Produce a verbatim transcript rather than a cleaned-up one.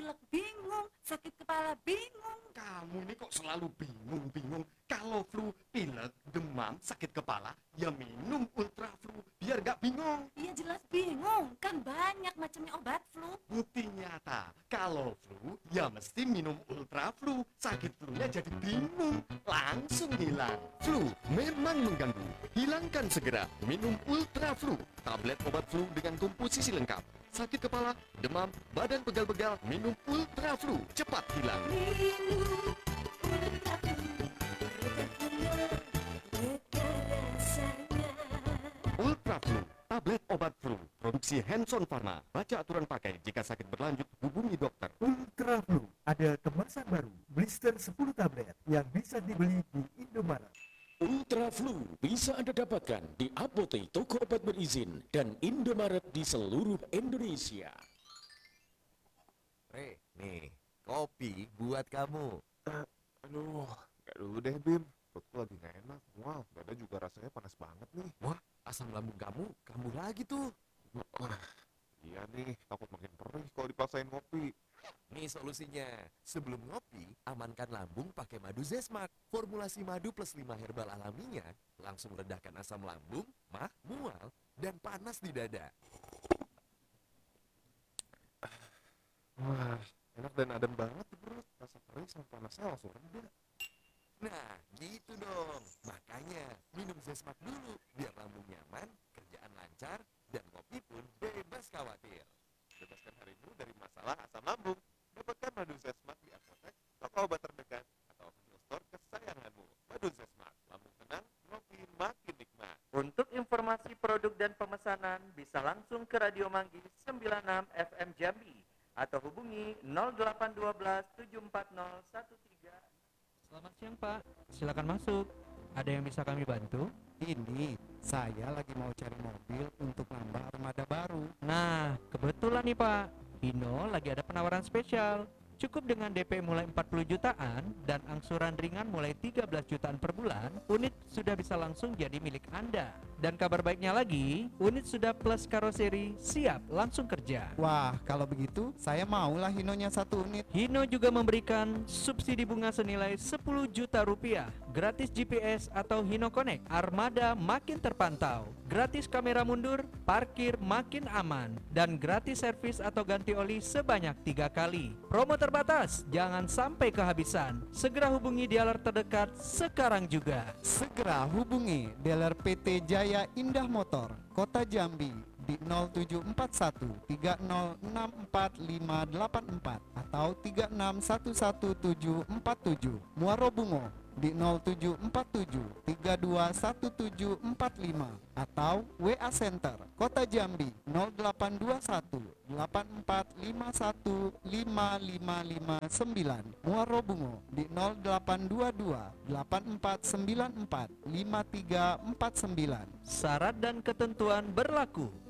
pilek bingung, sakit kepala bingung. Kamu ini kok selalu bingung-bingung. Kalau flu, pilek, demam, sakit kepala, ya minum Ultra Flu biar gak bingung. Iya jelas bingung, kan banyak macamnya obat flu. Bukti nyata, kalau flu, ya mesti minum Ultra Flu. Sakit flunya jadi bingung, langsung hilang. Flu memang mengganggu. Hilangkan segera, minum Ultra Flu. Tablet obat flu dengan komposisi lengkap. Sakit kepala, demam, badan pegal-pegal, minum Ultra Flu. Cepat hilang. Minum Ultra Flu, benar-benar lega rasanya. Ultra Flu, tablet obat flu. Produksi Hanson Pharma. Baca aturan pakai. Jika sakit berlanjut, hubungi dokter. Ultra Flu ada kemasan baru, blister sepuluh tablet yang bisa dibeli di Indomaret. Ultra Flu bisa Anda dapatkan di apotek, toko obat berizin, dan Indomaret di seluruh Indonesia. Re, nih, kopi buat kamu. Aduh, gak dulu deh Bim. Perutku lagi gak enak, mual. Dada juga rasanya panas banget nih. Wah, asam lambung kamu kambuh lagi tuh. Wah, iya nih, takut makin perih kalau dipaksain ngopi. Nih solusinya, sebelum ngopi, amankan lambung pakai madu Zesmat. Formulasi madu plus lima herbal alaminya langsung redahkan asam lambung, mah, mual, dan panas di dada. Wah, enak dan adem banget di perut. Rasa perih sama panasnya langsung reda. Nah, gitu dong. Makanya, minum Zesmat dulu, biar lambung nyaman, kerjaan lancar, dan ngopi pun bebas khawatir. Bebaskan harimu dari masalah asam lambung. Dapatkan madu Zesmat di apotek, toko obat terdekat, atau official store kesayanganmu. Madu Zesmat, lambung tenang, ngopi makin nikmat. Untuk informasi produk dan pemesanan bisa langsung ke Radio Manggis sembilan puluh enam F M Jambi atau hubungi nol delapan satu dua tujuh empat nol satu tiga. Selamat siang Pak, silakan masuk. Ada yang bisa kami bantu? Ini, saya lagi mau cari mobil untuk nambah armada baru. Nah, kebetulan nih Pak, Hino lagi ada penawaran spesial. Cukup dengan D P mulai empat puluh jutaan dan angsuran ringan mulai tiga belas jutaan per bulan, unit sudah bisa langsung jadi milik Anda. Dan kabar baiknya lagi, unit sudah plus karoseri, siap langsung kerja. Wah, kalau begitu saya maulah Hinonya satu unit. Hino juga memberikan subsidi bunga senilai sepuluh juta rupiah, gratis G P S atau Hino Connect, armada makin terpantau, gratis kamera mundur, parkir makin aman, dan gratis servis atau ganti oli sebanyak tiga kali. Promo terbatas, jangan sampai kehabisan. Segera hubungi dealer terdekat sekarang juga. Segera hubungi dealer P T Jaya Indah Motor, Kota Jambi di nol tujuh empat satu tiga nol enam empat lima delapan empat atau tiga enam satu satu tujuh empat tujuh. Muarobungo di nol tujuh empat tujuh tiga dua satu tujuh empat lima atau W A Center Kota Jambi nol delapan dua satu delapan empat lima satu lima lima lima sembilan. Muarobungo di nol delapan dua dua delapan empat sembilan empat lima tiga empat sembilan. Syarat dan ketentuan berlaku.